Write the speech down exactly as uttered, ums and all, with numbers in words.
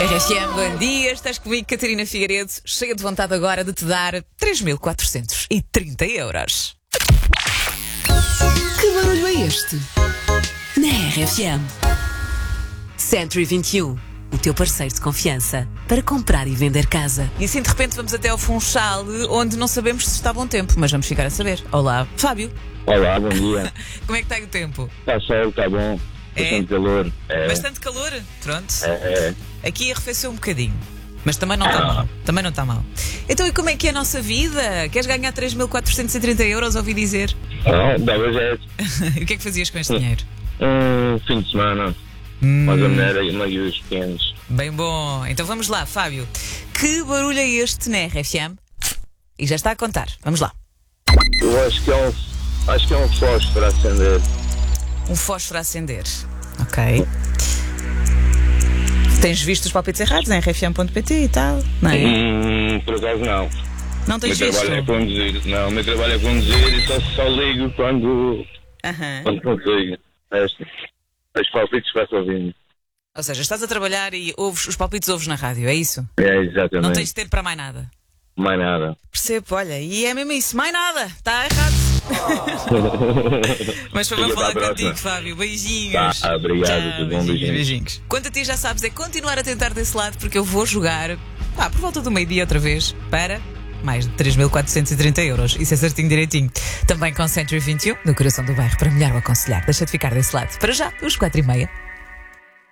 R F M, bom dia. Estás comigo, Catarina Figueiredo, cheia de vontade agora de te dar três mil quatrocentos e trinta euros. Que barulho é este? Na R F M. Century vinte e um, o teu parceiro de confiança para comprar e vender casa. E assim de repente vamos até ao Funchal, onde não sabemos se está bom tempo, mas vamos ficar a saber. Olá, Fábio. Olá, bom dia. Como é que está aí o tempo? Está sol, está bom. Bastante É? calor. É. Bastante calor? Pronto. É, é. Aqui arrefeceu um bocadinho. Mas também não está mal. Também não está mal. Então, e como é que é a nossa vida? Queres ganhar três mil quatrocentos e trinta euros, ouvi dizer? Ah, dava jeito. E o que é que fazias com este dinheiro? Um fim de semana. Hum, Mas a mulher e meio os pequenos. Bem bom. Então vamos lá, Fábio. Que barulho é este na R F M? E já está a contar. Vamos lá. Eu acho que é um, acho que é um fósforo a acender. Um fósforo a acender. Ok. Tens visto os palpites errados em r f m ponto p t e tal? Não é? Hum, por acaso não. Não O meu tens visto? trabalho é conduzir. Não, o meu trabalho é conduzir e só, só ligo quando, Aham. quando consigo. Este. Os palpites vai-se ouvindo. Ou seja, estás a trabalhar e ouves os palpites ouves na rádio, é isso? É, exatamente. Não tens tempo para mais nada. Mais nada. Percebo, olha, e é mesmo isso, mais nada, está errado. Mas foi bom Fica falar para a contigo, próxima. Fábio. Beijinhos. Tá, obrigado, Tchau, tudo bom, beijinhos, beijinhos. beijinhos. Quanto a ti já sabes, é continuar a tentar desse lado, porque eu vou jogar pá, por volta do meio-dia outra vez para mais de três mil quatrocentos e trinta euros. Isso é certinho direitinho. Também com Century vinte e um, no coração do bairro, para melhor o aconselhar. Deixa de ficar desse lado. Para já, os quatro e meia.